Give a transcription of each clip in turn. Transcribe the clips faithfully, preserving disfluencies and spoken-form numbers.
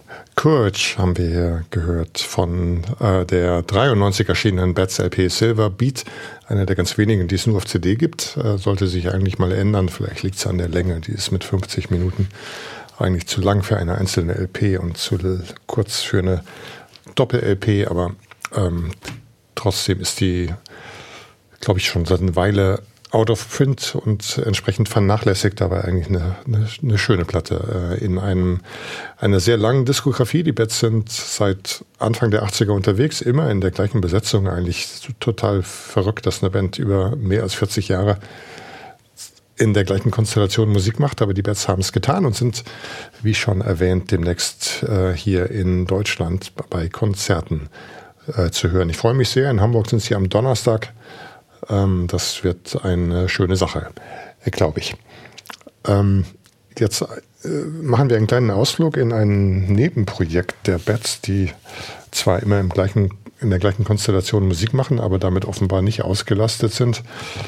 Courage haben wir hier gehört von äh, der dreiundneunzig erschienenen Bats L P Silver Beat, einer der ganz wenigen, die es nur auf C D gibt. Äh, sollte sich eigentlich mal ändern, vielleicht liegt es an der Länge, die ist mit fünfzig Minuten eigentlich zu lang für eine einzelne L P und zu kurz für eine Doppel-L P, aber ähm, trotzdem ist die, glaube ich, schon seit einer Weile out of print und entsprechend vernachlässigt, aber eigentlich eine, eine, eine schöne Platte äh, in einem, einer sehr langen Diskografie. Die Bats sind seit Anfang der achtziger unterwegs, immer in der gleichen Besetzung. Eigentlich total verrückt, dass eine Band über mehr als vierzig Jahre in der gleichen Konstellation Musik macht, aber die Bats haben es getan und sind, wie schon erwähnt, demnächst äh, hier in Deutschland bei Konzerten äh, zu hören. Ich freue mich sehr. In Hamburg sind sie am Donnerstag. Das wird eine schöne Sache, glaube ich. Jetzt machen wir einen kleinen Ausflug in ein Nebenprojekt der Bats, die zwar immer im gleichen, in der gleichen Konstellation Musik machen, aber damit offenbar nicht ausgelastet sind.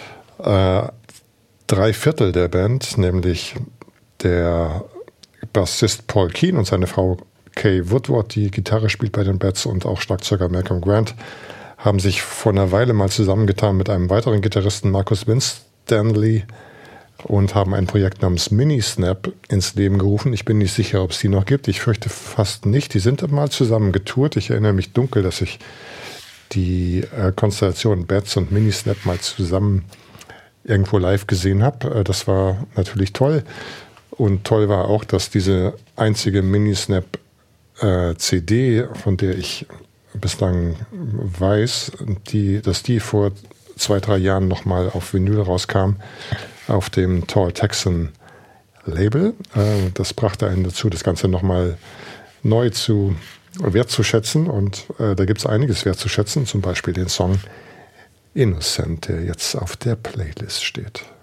Drei Viertel der Band, nämlich der Bassist Paul Keane und seine Frau Kay Woodward, die Gitarre spielt bei den Bats, und auch Schlagzeuger Malcolm Grant, haben sich vor einer Weile mal zusammengetan mit einem weiteren Gitarristen, Marcus Winstanley, und haben ein Projekt namens Mini-Snap ins Leben gerufen. Ich bin nicht sicher, ob es die noch gibt. Ich fürchte fast nicht. Die sind mal zusammen getourt. Ich erinnere mich dunkel, dass ich die äh, Konstellation Bats und Mini-Snap mal zusammen irgendwo live gesehen habe. Das war natürlich toll. Und toll war auch, dass diese einzige Mini-Snap-C D, äh, von der ich bislang weiß, die, dass die vor zwei, drei Jahren nochmal auf Vinyl rauskam, auf dem Tall Texan Label. Das brachte einen dazu, das Ganze nochmal neu zu wertzuschätzen, und äh, da gibt es einiges wertzuschätzen, zum Beispiel den Song Innocent, der jetzt auf der Playlist steht.